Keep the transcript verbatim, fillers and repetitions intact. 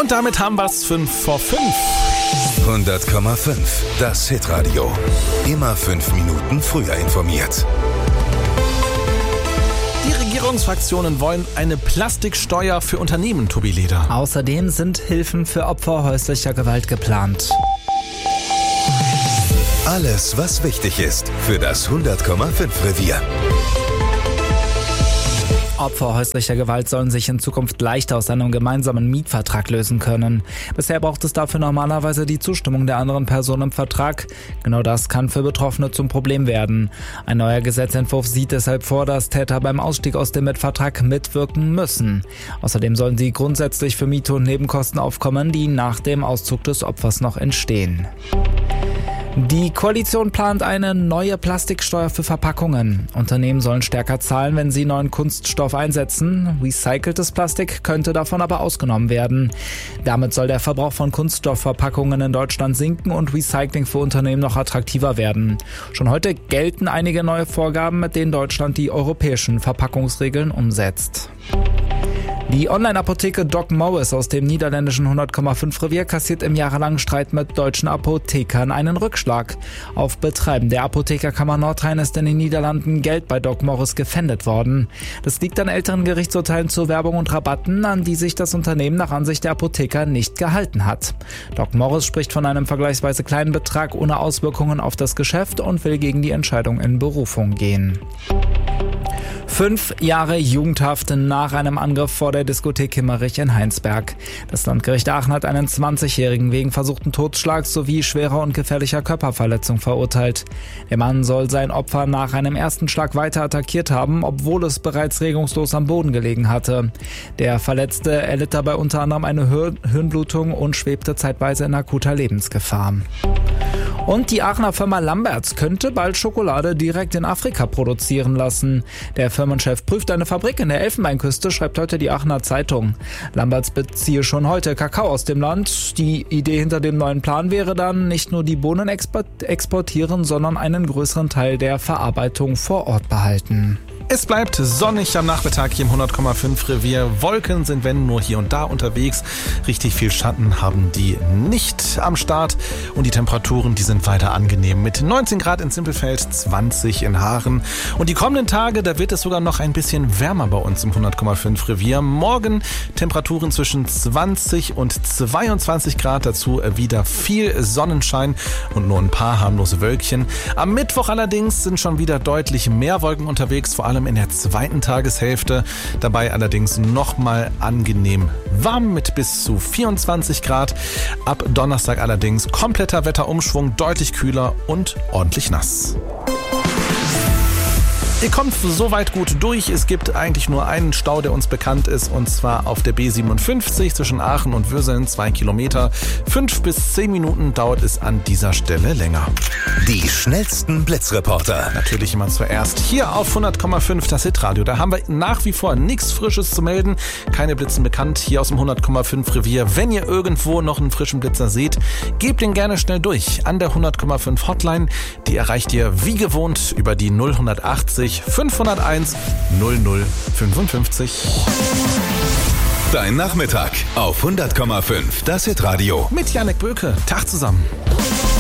Und damit haben wir es fünf vor fünf. hundert Komma fünf, das Hitradio. Immer fünf Minuten früher informiert. Die Regierungsfraktionen wollen eine Plastiksteuer für Unternehmen, Tobi Leder. Außerdem sind Hilfen für Opfer häuslicher Gewalt geplant. Alles, was wichtig ist für das hundert Komma fünf Revier. Opfer häuslicher Gewalt sollen sich in Zukunft leichter aus einem gemeinsamen Mietvertrag lösen können. Bisher braucht es dafür normalerweise die Zustimmung der anderen Person im Vertrag. Genau das kann für Betroffene zum Problem werden. Ein neuer Gesetzentwurf sieht deshalb vor, dass Täter beim Ausstieg aus dem Mietvertrag mitwirken müssen. Außerdem sollen sie grundsätzlich für Miete und Nebenkosten aufkommen, die nach dem Auszug des Opfers noch entstehen. Die Koalition plant eine neue Plastiksteuer für Verpackungen. Unternehmen sollen stärker zahlen, wenn sie neuen Kunststoff einsetzen. Recyceltes Plastik könnte davon aber ausgenommen werden. Damit soll der Verbrauch von Kunststoffverpackungen in Deutschland sinken und Recycling für Unternehmen noch attraktiver werden. Schon heute gelten einige neue Vorgaben, mit denen Deutschland die europäischen Verpackungsregeln umsetzt. Die Online-Apotheke Doc Morris aus dem niederländischen hundert Komma fünf Revier kassiert im jahrelangen Streit mit deutschen Apothekern einen Rückschlag. Auf Betreiben der Apothekerkammer Nordrhein ist in den Niederlanden Geld bei Doc Morris gefändet worden. Das liegt an älteren Gerichtsurteilen zu Werbung und Rabatten, an die sich das Unternehmen nach Ansicht der Apotheker nicht gehalten hat. Doc Morris spricht von einem vergleichsweise kleinen Betrag ohne Auswirkungen auf das Geschäft und will gegen die Entscheidung in Berufung gehen. Fünf Jahre Jugendhaft nach einem Angriff vor der Diskothek Kimmerich in Heinsberg. Das Landgericht Aachen hat einen zwanzigjährigen wegen versuchten Totschlags sowie schwerer und gefährlicher Körperverletzung verurteilt. Der Mann soll sein Opfer nach einem ersten Schlag weiter attackiert haben, obwohl es bereits regungslos am Boden gelegen hatte. Der Verletzte erlitt dabei unter anderem eine Hirnblutung und schwebte zeitweise in akuter Lebensgefahr. Und die Aachener Firma Lamberts könnte bald Schokolade direkt in Afrika produzieren lassen. Der Firmenchef prüft eine Fabrik in der Elfenbeinküste, schreibt heute die Aachener Zeitung. Lamberts beziehe schon heute Kakao aus dem Land. Die Idee hinter dem neuen Plan wäre dann, nicht nur die Bohnen exportieren, sondern einen größeren Teil der Verarbeitung vor Ort behalten. Es bleibt sonnig am Nachmittag hier im hundert Komma fünf Revier. Wolken sind, wenn nur hier und da unterwegs. Richtig viel Schatten haben die nicht am Start. Und die Temperaturen, die sind weiter angenehm. Mit neunzehn Grad in Simpelfeld, zwanzig in Haaren. Und die kommenden Tage, da wird es sogar noch ein bisschen wärmer bei uns im hundert Komma fünf Revier. Morgen Temperaturen zwischen zwanzig und zweiundzwanzig Grad. Dazu wieder viel Sonnenschein und nur ein paar harmlose Wölkchen. Am Mittwoch allerdings sind schon wieder deutlich mehr Wolken unterwegs, vor allem in der zweiten Tageshälfte. Dabei allerdings nochmal angenehm warm mit bis zu vierundzwanzig Grad. Ab Donnerstag allerdings kompletter Wetterumschwung, deutlich kühler und ordentlich nass. Ihr kommt soweit gut durch. Es gibt eigentlich nur einen Stau, der uns bekannt ist, und zwar auf der B siebenundfünfzig zwischen Aachen und Würseln, zwei Kilometer. Fünf bis zehn Minuten dauert es an dieser Stelle länger. Die schnellsten Blitzreporter. Natürlich immer zuerst hier auf hundert Komma fünf, das Hitradio. Da haben wir nach wie vor nichts Frisches zu melden. Keine Blitzen bekannt hier aus dem hundert Komma fünf Revier. Wenn ihr irgendwo noch einen frischen Blitzer seht, gebt den gerne schnell durch an der hundert Komma fünf Hotline. Die erreicht ihr wie gewohnt über die null achtzig fünfhunderteins null null fünfundfünfzig. Dein Nachmittag auf hundert Komma fünf, das Hitradio. Mit Janek Böke. Tag zusammen.